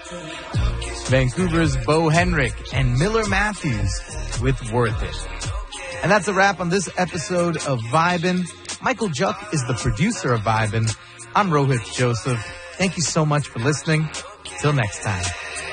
Vancouver's Bo Henrik and Miller Matthews with Worth It. And that's a wrap on this episode of Vibin'. Michael Juck is the producer of Vibin'. I'm Rohit Joseph. Thank you so much for listening. Till next time.